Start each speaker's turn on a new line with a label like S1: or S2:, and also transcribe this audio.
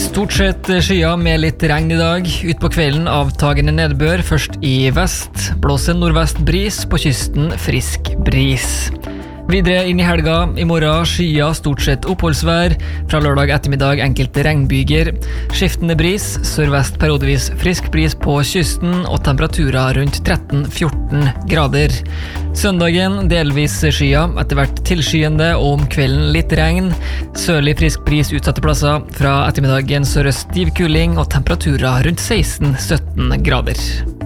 S1: Stort sett skyer med litt regn i dag. Ut på kvelden avtagende nedbør, først i vest. Blåser nordvest bris, på kysten frisk bris. Videre inn i helga, i morgen skyer stort sett oppholdsvær. Fra lørdag ettermiddag enkelte regnbyger. Skiftende bris, sørvest periodevis frisk bris på kysten og temperaturer rundt 13-14 grader. Søndagen delvis skyer, etter hvert tilskyende og om kvelden litt regn. Sørlig frisk bris utsatte plasser. Fra ettermiddagen sørøst stiv kuling og temperaturer rundt 16-17 grader.